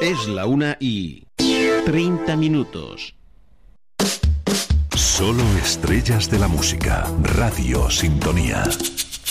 Es la 1:30. Solo estrellas de la música. Radio Sintonía.